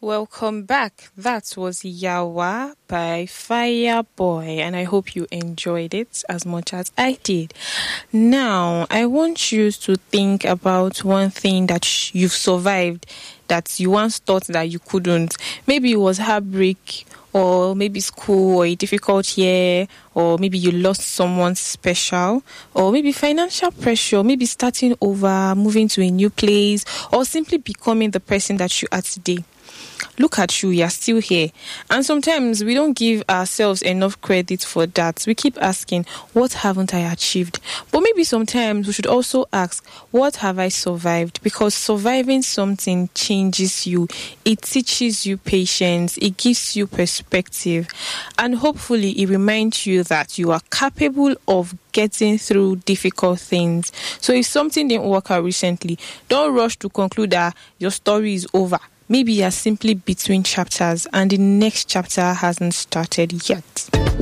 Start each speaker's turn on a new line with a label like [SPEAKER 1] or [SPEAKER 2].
[SPEAKER 1] Welcome back. That was Yawa by Fireboy, and I hope you enjoyed it as much as I did. Now, I want you to think about one thing that you've survived that you once thought that you couldn't. Maybe it was heartbreak, or maybe school, or a difficult year, or maybe you lost someone special, or maybe financial pressure, maybe starting over, moving to a new place, or simply becoming the person that you are today. Look at you, you're still here. And sometimes we don't give ourselves enough credit for that. We keep asking, what haven't I achieved? But maybe sometimes we should also ask, what have I survived? Because surviving something changes you. It teaches you patience. It gives you perspective. And hopefully it reminds you that you are capable of getting through difficult things. So if something didn't work out recently, don't rush to conclude that your story is over. Maybe you're simply between chapters and the next chapter hasn't started yet.